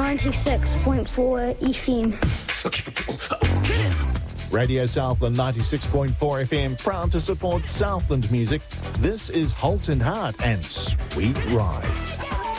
96.4 FM. Radio Southland 96.4 FM, proud to support Southland music. This is Halt and Hart and Sweet Ride.